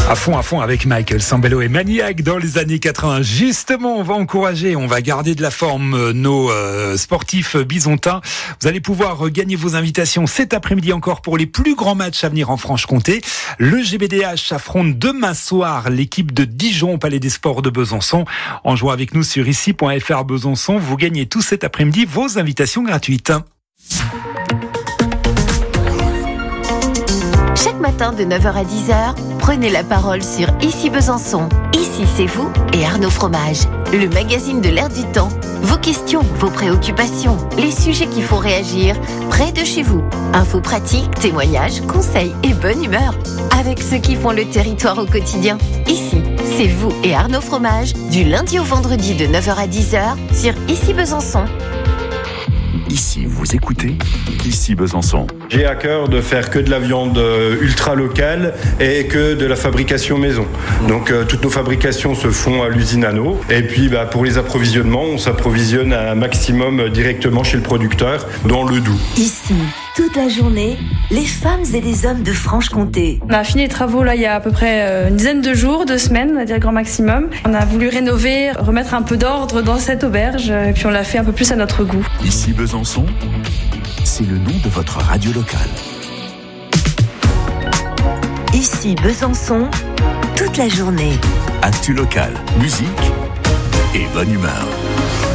À fond avec Michael Sambello et Maniac dans les années 80. Justement, on va encourager, on va garder de la forme nos sportifs bisontins. Vous allez pouvoir gagner vos invitations cet après-midi encore pour les plus grands matchs à venir en Franche-Comté. Le GBDH affronte demain soir l'équipe de Dijon au Palais des Sports de Besançon. En jouant avec nous sur ici.fr Besançon, vous gagnez tout cet après-midi vos invitations gratuites. Chaque matin de 9h à 10h, prenez la parole sur Ici Besançon. Ici, c'est vous et Arnaud Fromage. Le magazine de l'air du temps. Vos questions, vos préoccupations, les sujets qui font réagir, près de chez vous. Infos pratiques, témoignages, conseils et bonne humeur. Avec ceux qui font le territoire au quotidien. Ici, c'est vous et Arnaud Fromage, du lundi au vendredi de 9h à 10h sur Ici Besançon. Ici, vous écoutez Ici Besançon. J'ai à cœur de faire que de la viande ultra locale et que de la fabrication maison. Donc toutes nos fabrications se font à l'usine Anneau. Et puis pour les approvisionnements, on s'approvisionne à un maximum directement chez le producteur dans le Doubs. Ici, toute la journée, les femmes et les hommes de Franche-Comté. On a fini les travaux là il y a à peu près une dizaine de jours, 2 semaines, on va dire grand maximum. On a voulu rénover, remettre un peu d'ordre dans cette auberge et puis on l'a fait un peu plus à notre goût. Ici Besançon, c'est le nom de votre radio locale. Ici Besançon, toute la journée. Actu local, musique et bonne humeur.